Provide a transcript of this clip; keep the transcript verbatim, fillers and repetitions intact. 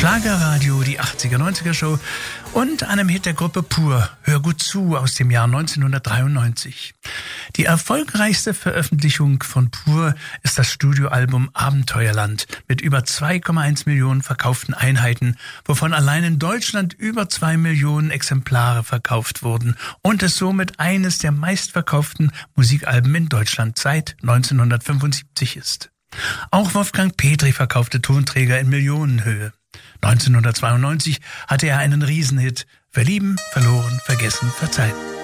Schlagerradio, die achtziger, neunziger Show und einem Hit der Gruppe Pur, Hör gut zu, aus dem Jahr neunzehnhundertdreiundneunzig. Die erfolgreichste Veröffentlichung von Pur ist das Studioalbum Abenteuerland mit über zwei Komma eins Millionen verkauften Einheiten, wovon allein in Deutschland über zwei Millionen Exemplare verkauft wurden und es somit eines der meistverkauften Musikalben in Deutschland seit neunzehnhundertfünfundsiebzig ist. Auch Wolfgang Petri verkaufte Tonträger in Millionenhöhe. neunzehnhundertzweiundneunzig hatte er einen Riesenhit: Verlieben, verloren, vergessen, verzeihen.